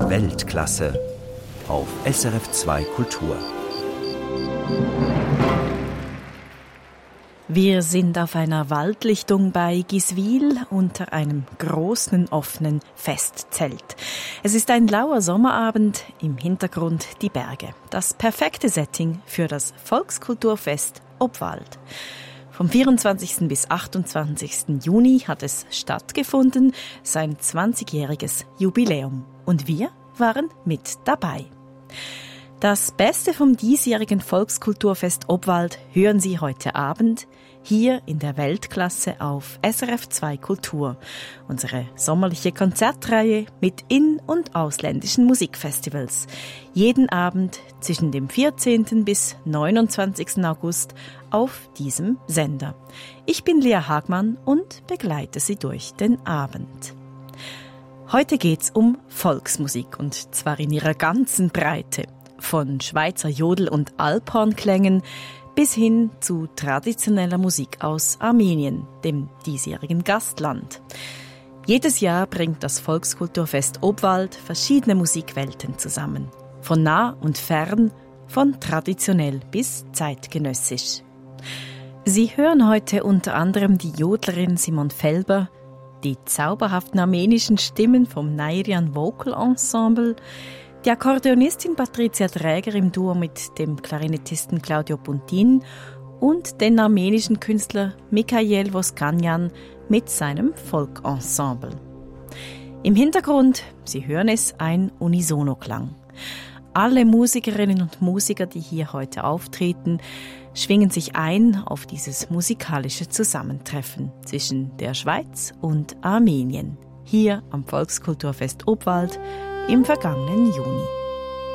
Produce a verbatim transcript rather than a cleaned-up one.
Weltklasse auf S R F zwei Kultur. Wir sind auf einer Waldlichtung bei Giswil unter einem großen offenen Festzelt. Es ist ein lauer Sommerabend, im Hintergrund die Berge. Das perfekte Setting für das Volkskulturfest Obwald. Vom vierundzwanzigsten bis achtundzwanzigsten Juni hat es stattgefunden, sein zwanzigjähriges Jubiläum. Und wir waren mit dabei. Das Beste vom diesjährigen Volkskulturfest Obwald hören Sie heute Abend hier in der Weltklasse auf S R F zwei Kultur. Unsere sommerliche Konzertreihe mit in- und ausländischen Musikfestivals. Jeden Abend zwischen dem vierzehnten bis neunundzwanzigsten August auf diesem Sender. Ich bin Lea Hagmann und begleite Sie durch den Abend. Heute geht's um Volksmusik und zwar in ihrer ganzen Breite. Von Schweizer Jodel- und Alphornklängen bis hin zu traditioneller Musik aus Armenien, dem diesjährigen Gastland. Jedes Jahr bringt das Volkskulturfest Obwald verschiedene Musikwelten zusammen. Von nah und fern, von traditionell bis zeitgenössisch. Sie hören heute unter anderem die Jodlerin Simon Felber, die zauberhaften armenischen Stimmen vom Nairian Vocal Ensemble, die Akkordeonistin Patricia Träger im Duo mit dem Klarinettisten Claudio Puntin und den armenischen Künstler Mikhail Voskanyan mit seinem Folk-Ensemble. Im Hintergrund, Sie hören es, ein Unisono-Klang. Alle Musikerinnen und Musiker, die hier heute auftreten, schwingen sich ein auf dieses musikalische Zusammentreffen zwischen der Schweiz und Armenien, hier am Volkskulturfest Obwald im vergangenen Juni.